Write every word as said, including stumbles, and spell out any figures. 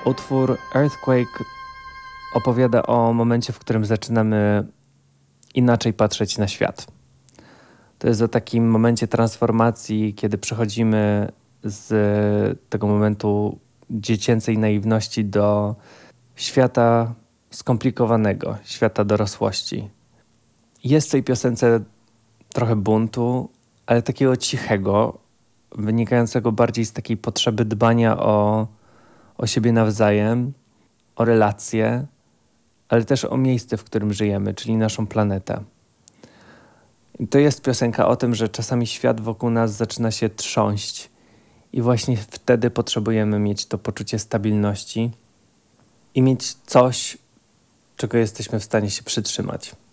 Utwór Earthquake opowiada o momencie, w którym zaczynamy inaczej patrzeć na świat. To jest o takim momencie transformacji, kiedy przechodzimy z tego momentu dziecięcej naiwności do świata skomplikowanego, świata dorosłości. Jest w tej piosence trochę buntu, ale takiego cichego, wynikającego bardziej z takiej potrzeby dbania o, o siebie nawzajem, o relacje, ale też o miejsce, w którym żyjemy, czyli naszą planetę. I to jest piosenka o tym, że czasami świat wokół nas zaczyna się trząść i właśnie wtedy potrzebujemy mieć to poczucie stabilności i mieć coś, czego jesteśmy w stanie się przytrzymać.